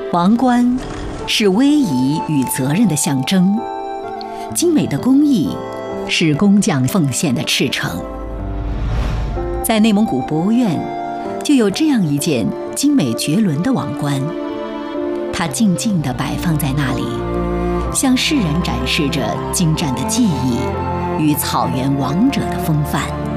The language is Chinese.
王冠是威仪与责任的象征，精美的工艺是工匠奉献的赤诚。在内蒙古博物院，就有这样一件精美绝伦的王冠，它静静地摆放在那里，向世人展示着精湛的技艺与草原王者的风范。